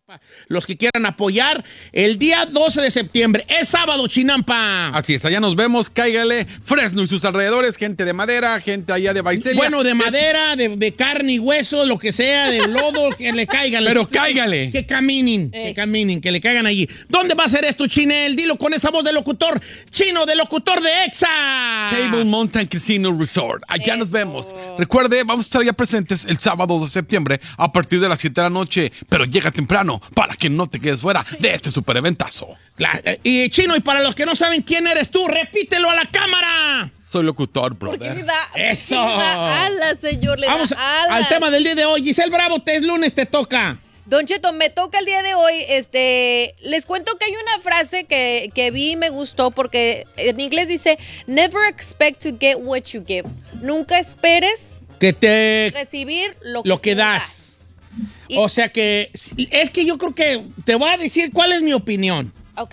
Los que quieran apoyar el día 12 de septiembre. Es sábado, Chinampa. Así es, allá nos vemos. Cáigale. Fresno y sus alrededores, gente de madera, gente allá de Baicelia. Bueno, de madera, de carne y hueso, lo que sea, de lodo, que le caigan. Pero cáigale. Que caminen, que le caigan allí. ¿Dónde va a ser esto, Chinel? Dilo con esa voz de locutor chino, de locutor de EXA. Table Mountain Casino Resort. Allá nos vemos. Recuerde, vamos a estar ya presentes el sábado de septiembre a partir de las 7 de la noche. Pero llega temprano para que no te quedes fuera de este super eventazo. Y Chino, y para los que no saben quién eres tú, repítelo a la cámara. Soy locutor, brother. Eso. Ala, señor, Vamos al tema del día de hoy. Giselle Bravo, es lunes, te toca. Don Cheto, me toca el día de hoy. Les cuento que hay una frase que vi y me gustó porque en inglés dice: Never expect to get what you give. Nunca esperes que te recibir lo que das. O sea que es que yo creo que te voy a decir cuál es mi opinión. Ok.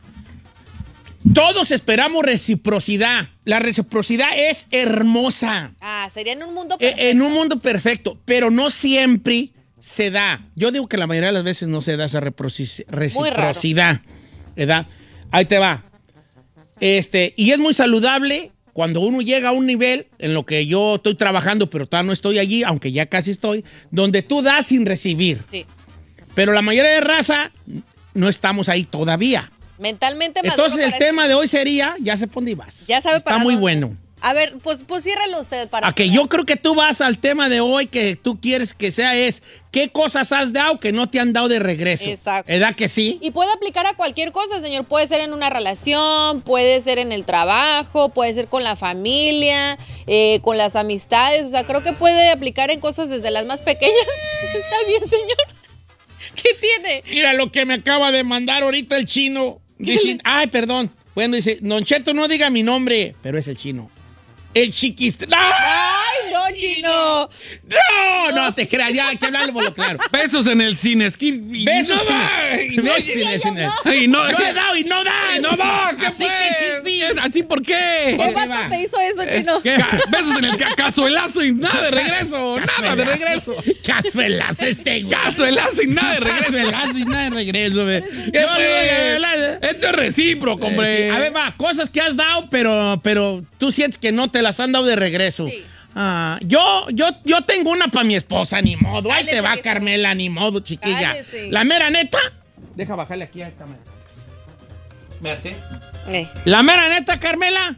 Todos esperamos reciprocidad. La reciprocidad es hermosa. Sería en un mundo perfecto. En un mundo perfecto, pero no siempre se da. Yo digo que la mayoría de las veces no se da esa reciprocidad. ¿Verdad? Ahí te va. Y es muy saludable cuando uno llega a un nivel en lo que yo estoy trabajando, pero todavía no estoy allí, aunque ya casi estoy, donde tú das sin recibir. Sí. Pero la mayoría de raza no estamos ahí todavía. Mentalmente Entonces el tema de hoy sería, ya sé por dónde vas. Ya sabe para Está muy dónde. bueno. A ver, pues ciérralo usted para... A que yo creo que tú vas al tema de hoy que tú quieres que sea es ¿qué cosas has dado que no te han dado de regreso? Exacto. ¿Verdad que sí? Y puede aplicar a cualquier cosa, señor. Puede ser en una relación, puede ser en el trabajo, puede ser con la familia, con las amistades. O sea, creo que puede aplicar en cosas desde las más pequeñas. ¿Está bien, señor? ¿Qué tiene? Mira lo que me acaba de mandar ahorita el chino. Dice, ay, perdón. Bueno, dice, Don Cheto, no diga mi nombre, pero es el chino. El chiquista. ¡No! ¡Ay, no, chino! No te creas, ya hay que hablarlo por lo claro. Besos en el cine. Besos en el cine. Y no he dado y no da. Y no da. ¿Qué Así fue? ¿Así por qué? ¿Qué vato te hizo eso, chino? Besos en el cazuelazo y nada de regreso. Nada de regreso. Cazuelazo güey. Cazuelazo y nada de regreso. Cazuelazo y nada de regreso, güey. Esto es recíproco, hombre. A ver, va, cosas que has dado, pero tú sientes que no te las han dado de regreso. Sí. Yo tengo una para mi esposa, ni modo. Ahí Cállese, te va, viejo. Carmela, ni modo, chiquilla. Cállese. La mera neta. Deja bajarle aquí a esta mera. Mírate. Eh. La mera neta, Carmela.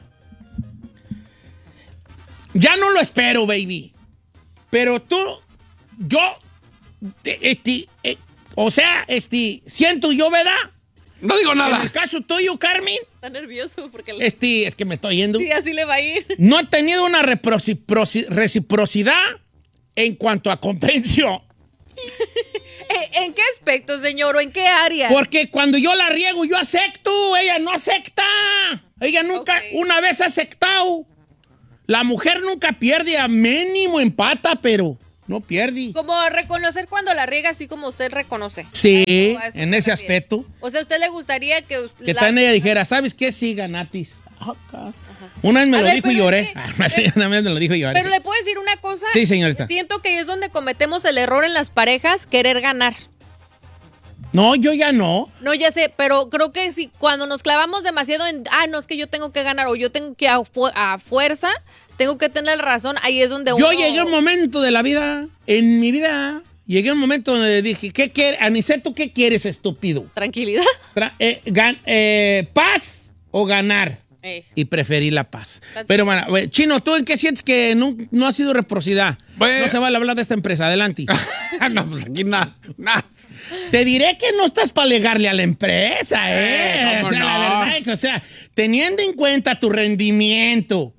Ya no lo espero, baby. Pero siento yo, ¿verdad? No digo nada. En el caso tuyo, Carmen. Está nervioso porque... Es que me estoy yendo. Sí, así le va a ir. No he tenido una reciprocidad en cuanto a comprensión. ¿En qué aspecto, señor? ¿O en qué área? Porque cuando yo la riego, yo acepto. Ella no acepta. Ella nunca, una vez ha aceptado. La mujer nunca pierde, a mínimo empata, pero no pierde. Como reconocer cuando la riega, así como usted reconoce. Sí, A eso en se ese refiere. aspecto. O sea, ¿a usted le gustaría que... Que también ella dijera, ¿sabes qué? Sí, ganatis. Una vez me lo dijo y lloré. Una vez me lo dijo y lloré. Pero le puedo decir una cosa. Sí, señorita. Siento que es donde cometemos el error en las parejas, querer ganar. No, yo ya no. No, ya sé, pero creo que si cuando nos clavamos demasiado en, no, es que yo tengo que ganar o yo tengo que a fuerza, tengo que tener razón, ahí es donde Yo llegué a un momento de la vida, en mi vida, llegué a un momento donde dije, ¿qué quieres? Aniceto, ¿qué quieres, estúpido? Tranquilidad. ¿Paz o ganar? Y preferí la paz. Pero bueno, Chino, ¿tú en qué sientes que no ha sido reciprocidad? No se vale hablar de esta empresa. Adelante. No, pues aquí nada. Te diré que no estás para alegarle a la empresa, ¿cómo o sea, no? la verdad es que, o sea, teniendo en cuenta tu rendimiento,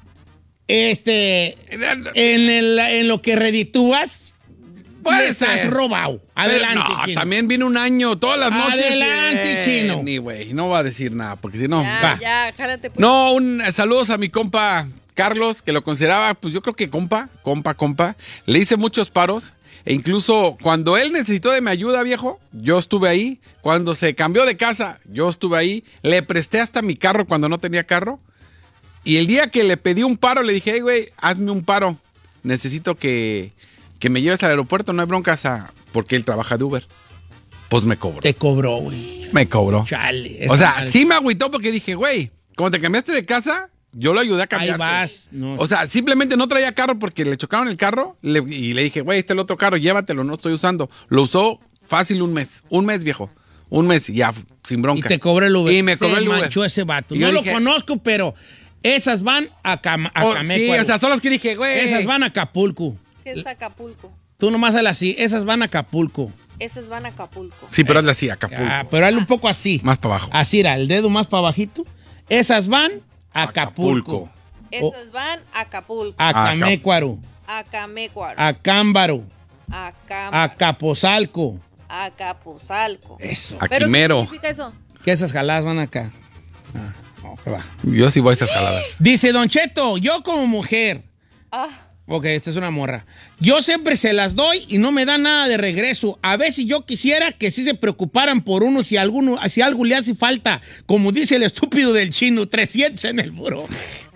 en lo que reditúas, les has robado. Adelante, no, Chino. también viene un año, todas las noches. Adelante, Chino. Ni güey, no va a decir nada, porque si no, va. Ya, jálate. Pues. No, saludos a mi compa Carlos, que lo consideraba, pues yo creo que compa. Le hice muchos paros. E incluso cuando él necesitó de mi ayuda, viejo, yo estuve ahí. Cuando se cambió de casa, yo estuve ahí. Le presté hasta mi carro cuando no tenía carro. Y el día que le pedí un paro, le dije, hey, güey, hazme un paro. Necesito que me lleves al aeropuerto, no hay broncas, porque él trabaja de Uber. Pues me cobró. Te cobró, güey. Me cobró. Chale. O sea, sí me agüitó porque dije, güey, cuando te cambiaste de casa, yo lo ayudé a cambiarse. Ahí vas. No. O sea, simplemente no traía carro porque le chocaron el carro y le dije, güey, este es el otro carro, llévatelo, no estoy usando. Lo usó fácil un mes, viejo. Un mes y ya, sin bronca. Y te cobró el Uber. Y me cobró el Uber. Manchó ese vato. Y No yo lo dije, conozco, pero esas van a Camecuaro. sí, o sea, son las que dije, güey. Esas van a Acapulco. ¿Qué es Acapulco? Tú nomás hazle así. Esas van a Acapulco. Esas van a Acapulco. Sí, pero hazle así, Acapulco. Pero hazle un poco así. Más para abajo. Así era, el dedo más para abajito. Esas van a Acapulco. Esas van a Acapulco. A Camecuaro. A Camecuaro. A Cámbaro. A A Capozalco. A Capozalco. Eso. A ¿Pero Quimero. qué significa eso? Que esas jaladas van acá. No, que va. Yo sí voy a esas jaladas. Dice Don Cheto, yo como mujer. Ah, Ok, esta es una morra. Yo siempre se las doy y no me da nada de regreso. A ver si yo quisiera que sí se preocuparan por uno si algo le hace falta. Como dice el estúpido del chino, 300 en el buró.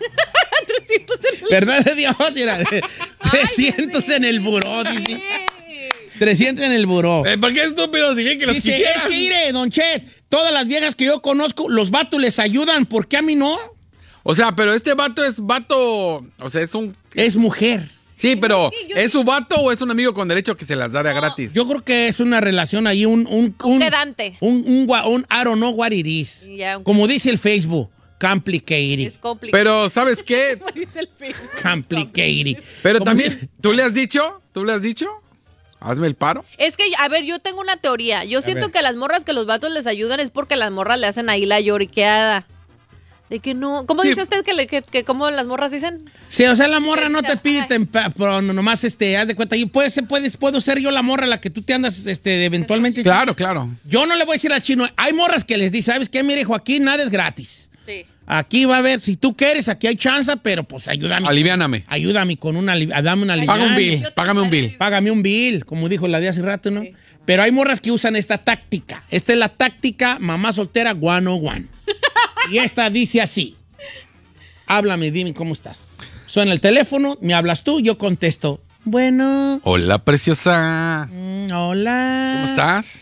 300 en el... ¿Verdad de Dios? Mira, 300 en el buró, dice. 300 en el buró. ¿Por qué estúpido? Si bien que los Dice, quisieras. es que mire, Don Chet, todas las viejas que yo conozco, los vatos les ayudan. ¿Por qué a mí no? O sea, pero este vato es vato. O sea, es un. Es mujer. Sí, pero Sí, ¿es su vato o es un amigo con derecho que se las da de a gratis? Yo creo que es una relación ahí, un quedante. Un I don't know what it is. Ya, Como dice el Facebook, complicated. Es complicado. Pero, ¿sabes qué? Como dice el Facebook. Complicated. Pero Como también, dice- ¿tú le has dicho? Hazme el paro. Es que, a ver, yo tengo una teoría. Yo siento ver. que las morras que los vatos les ayudan es porque las morras le hacen ahí la lloriqueada. De que no. ¿Cómo Sí. dice usted que cómo las morras dicen? Sí, o sea, la morra no te pide, Ay. pero nomás, haz de cuenta, yo puedo ser yo la morra a la que tú te andas, eventualmente. Claro, claro. Yo no le voy a decir al chino, hay morras que les dice, ¿sabes qué? Mire, Joaquín, nada es gratis. Sí. Aquí va a haber, si tú quieres, aquí hay chance, pero pues ayúdame. Aliviáname. Ayúdame con dame una Paga un aliviana. bill, págame un bill. Págame un bill, como dijo la de hace rato, ¿no? Pero hay morras que usan esta táctica. Esta es la táctica mamá soltera 101. Y esta dice así. Háblame, dime cómo estás. Suena el teléfono, me hablas tú, yo contesto. Bueno, Hola, preciosa. hola. ¿Cómo estás?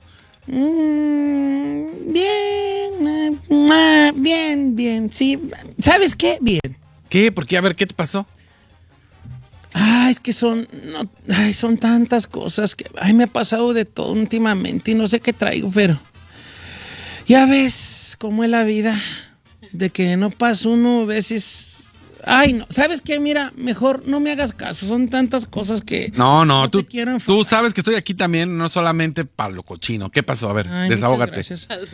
Bien, sí. ¿Sabes qué? Bien. ¿Qué? ¿Por qué? A ver, ¿qué te pasó? Es que son tantas cosas que me ha pasado de todo últimamente y no sé qué traigo, pero ya ves cómo es la vida, de que no pasa uno a veces. No, ¿sabes qué? Mira, mejor no me hagas caso, son tantas cosas que No, te tú quiero enfadar. tú sabes que estoy aquí también, no solamente para lo cochino. ¿Qué pasó? A ver, Ay, desahógate. muchas gracias.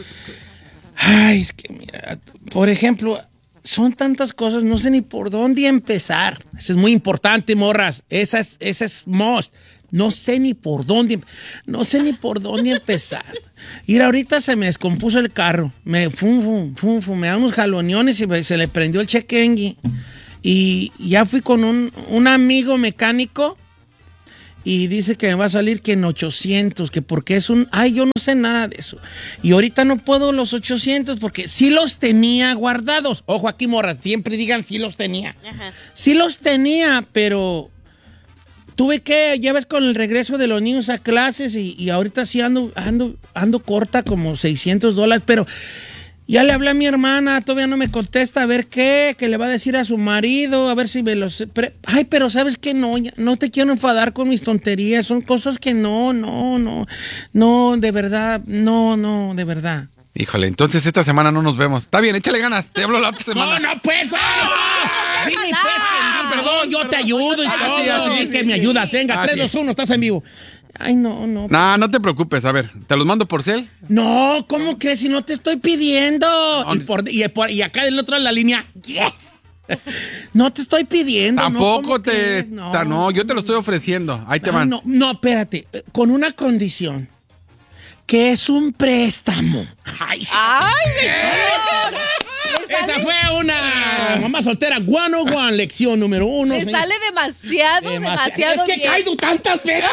Es que mira, por ejemplo, son tantas cosas, no sé ni por dónde empezar. Eso es muy importante, morras. Esa es must. No sé ni por dónde empezar. Y ahorita se me descompuso el carro. Me da unos jaloneones y se le prendió el check engine. Y ya fui con un amigo mecánico y dice que me va a salir que en 800, que porque es yo no sé nada de eso. Y ahorita no puedo los 800 porque sí los tenía guardados. Ojo aquí, morras, siempre digan sí los tenía. Ajá. Sí los tenía, pero ya ves, con el regreso de los niños a clases y ahorita sí ando corta como $600, pero ya le hablé a mi hermana, todavía no me contesta, a ver qué, que le va a decir a su marido, a ver si me los... pero ¿sabes qué? No te quiero enfadar con mis tonterías, son cosas que no, de verdad, de verdad. Híjole, entonces esta semana no nos vemos. Está bien, échale ganas. Te hablo la otra semana. No, pues, güey. Dime, pues, perdón, yo te ayudo y todo. sí, así, Dime que me ayudas. Venga, 3, 2, 1, estás en vivo. No. No te preocupes. A ver, ¿te los mando por cel? No, ¿cómo crees? Si no te estoy pidiendo. Y acá del otro de la línea, yes. No te estoy pidiendo. Tampoco ¿no? ¿Cómo crees? No, yo te lo estoy ofreciendo. Ahí te van. No, espérate. Con una condición. Que es un préstamo. ¡Ay, Esa fue una mamá soltera 101, lección número 1. Me sale demasiado Es que he bien. caído tantas veces.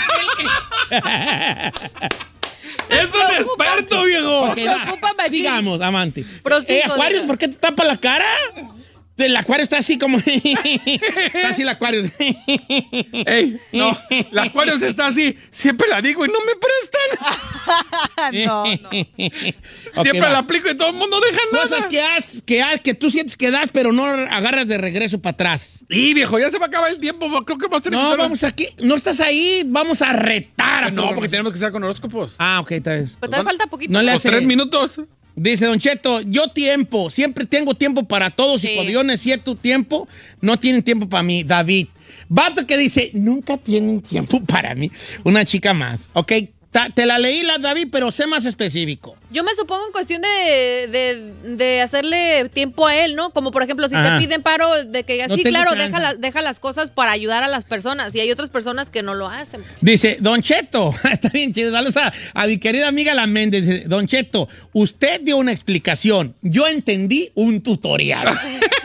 ¡Es un experto, viejo! Ok, Preocupa, machín. sigamos, amante. Prosigo, Acuarios, diga. ¿por qué te tapa la cara? El acuario está así como... Está así el acuario. ¡Ey! No, la Aquarius está así. Siempre la digo y no me prestan. No. Okay, siempre la aplico y todo el mundo deja nada. Cosas que tú sientes que das, pero no agarras de regreso para atrás. Y viejo, ya se va a acabar el tiempo. Creo que vas a tener que vamos aquí. No estás ahí. Vamos a retar. No, porque tenemos que estar con horóscopos. Ah, ok, está bien. Pues todavía falta poquito. No le hace 3 minutos. Dice Don Cheto, siempre tengo tiempo para todos y cuando yo necesito tiempo, no tienen tiempo para mí. David. Vato que dice, nunca tienen tiempo para mí. Una chica más. Ok, te la leí, David, pero sé más específico. Yo me supongo en cuestión de hacerle tiempo a él, ¿no? Como por ejemplo, si te piden paro, de que No sí, claro, chance. deja las cosas para ayudar a las personas. Y hay otras personas que no lo hacen. Dice, Don Cheto, está bien chido, saludos a mi querida amiga La Méndez. Dice, Don Cheto, usted dio una explicación, yo entendí un tutorial.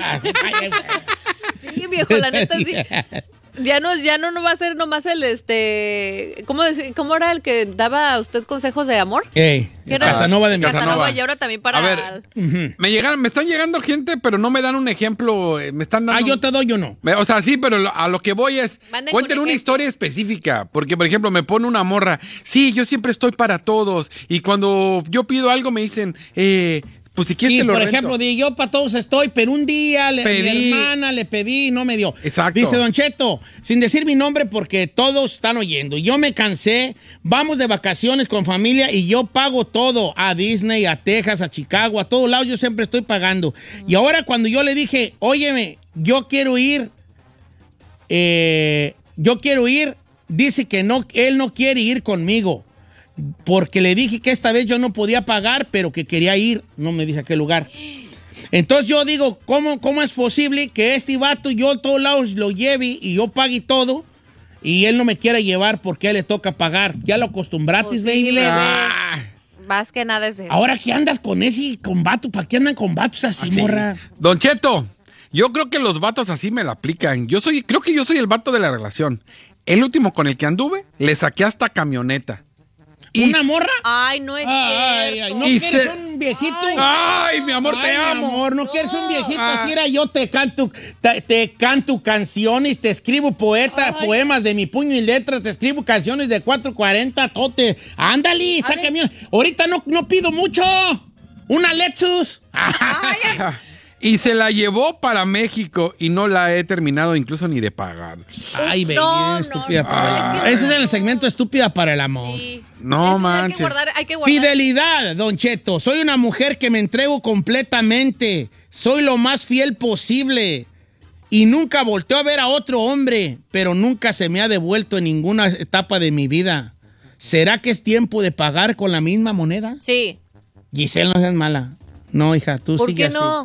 Sí, viejo, la neta sí. Ya no va a ser nomás el ¿cómo era el que daba a usted consejos de amor? Casanova de mi Casanova, y ahora también para... A ver, me están llegando gente, pero no me dan un ejemplo, me están dando... yo te doy, yo no. O sea, sí, pero a lo que voy es, Manden cuenten con una ejemplo. historia específica, porque por ejemplo me pone una morra, sí, yo siempre estoy para todos, y cuando yo pido algo me dicen, pues si quieres Sí, te lo por rento. ejemplo, yo para todos estoy, pero un día mi hermana le pedí y no me dio. Exacto. Dice Don Cheto, sin decir mi nombre porque todos están oyendo. Yo me cansé, vamos de vacaciones con familia y yo pago todo. A Disney, a Texas, a Chicago, a todos lados yo siempre estoy pagando. Y ahora cuando yo le dije, óyeme, yo quiero ir, dice que no, él no quiere ir conmigo. Porque le dije que esta vez yo no podía pagar, pero que quería ir. No me dice a qué lugar. Entonces yo digo, ¿cómo es posible que este vato yo a todos lados lo lleve y yo pague todo y él no me quiera llevar porque a él le toca pagar? Ya lo acostumbratis, Pues sí, baby. bebé. Más que nada es eso. Ahora que andas con ese con vato, ¿para qué andan con vatos así, morra? Don Cheto, yo creo que los vatos así me la aplican. Creo que yo soy el vato de la relación. El último con el que anduve, le saqué hasta camioneta. ¿Una morra? Ay, no es cierto. ¿No quieres un viejito? Ay, mi amor, te amo. Mi amor, no quieres un viejito. Así era yo, te canto canciones, te escribo poemas de mi puño y letra, te escribo canciones de 440, tote. Ándale, sácame. Ahorita no pido mucho. Una Lexus. Y se la llevó para México y no la he terminado incluso ni de pagar. Ay, baby, estúpida para el amor. es que- Ese es el segmento estúpida para el amor. Sí. No Eso manches. Hay que guardar. Fidelidad, Don Cheto. Soy una mujer que me entrego completamente. Soy lo más fiel posible. Y nunca volteo a ver a otro hombre, pero nunca se me ha devuelto en ninguna etapa de mi vida. ¿Será que es tiempo de pagar con la misma moneda? Sí. Giselle, no seas mala. No, hija, tú ¿Por sigue qué así. no?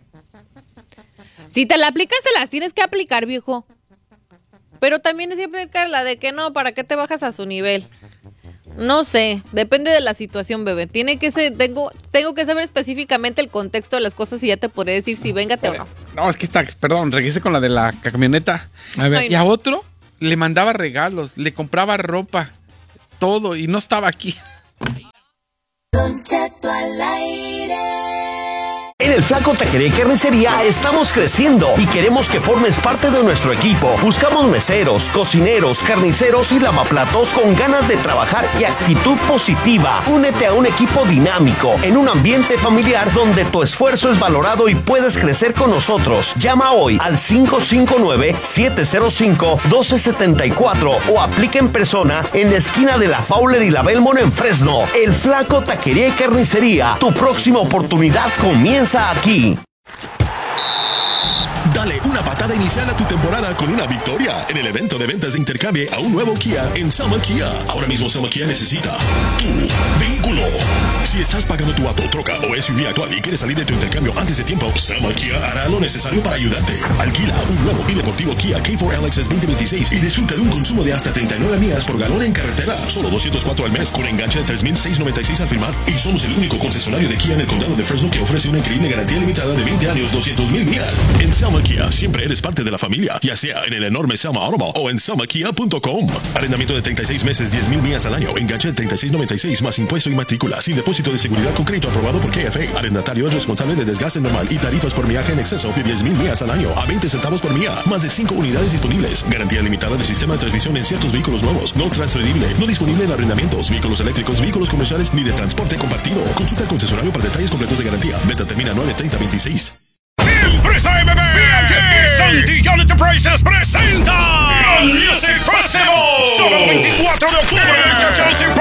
Si te la aplicas, se las tienes que aplicar, viejo. Pero también siempre la de que no, ¿para qué te bajas a su nivel? No sé, depende de la situación, bebé. Tiene que ser, tengo que saber específicamente el contexto de las cosas y ya te podré decir si véngate o no. No, es que regresé con la de la camioneta. A ver. Ay, Y a otro le mandaba regalos, le compraba ropa, todo, y no estaba aquí. Don Cheto al aire. En el Flaco Taquería y Carnicería estamos creciendo y queremos que formes parte de nuestro equipo. Buscamos meseros, cocineros, carniceros y lavaplatos con ganas de trabajar y actitud positiva. Únete a un equipo dinámico en un ambiente familiar donde tu esfuerzo es valorado y puedes crecer con nosotros. Llama hoy al 559-705-1274 o aplica en persona en la esquina de la Fowler y la Belmont en Fresno. El Flaco Taquería y Carnicería. Tu próxima oportunidad comienza aquí. Dale una patada inicial a tu temporada con una victoria en el evento de ventas de intercambio a un nuevo Kia en Selma Kia. Ahora mismo Selma Kia necesita tu vehículo. Si estás pagando tu auto, troca o SUV actual y quieres salir de tu intercambio antes de tiempo, Selma Kia hará lo necesario para ayudarte. Alquila un nuevo y deportivo Kia K4 LXS 2026 y disfruta de un consumo de hasta 39 millas por galón en carretera. Solo $204 al mes con enganche de $3,696 al firmar. Y somos el único concesionario de Kia en el condado de Fresno que ofrece una increíble garantía limitada de 20 años, 200,000 millas. En Selma Kia Kia siempre eres parte de la familia, ya sea en el enorme Selma Automall o en selmakia.com. Arrendamiento de 36 meses, 10,000 millas al año. Enganche de $36.96 más impuesto y matrícula. Sin depósito de seguridad con crédito aprobado por KFA. Arrendatario es responsable de desgaste normal y tarifas por millaje en exceso de 10,000 millas al año a 20 centavos por milla. Más de 5 unidades disponibles. Garantía limitada de sistema de transmisión en ciertos vehículos nuevos. No transferible. No disponible en arrendamientos, vehículos eléctricos, vehículos comerciales ni de transporte compartido. Consulta al concesionario para detalles completos de garantía. Venta termina 9/30/26. Empresa MB y Santillán Enterprises presenta el Music Festival. Solo el 24 de octubre, muchachos.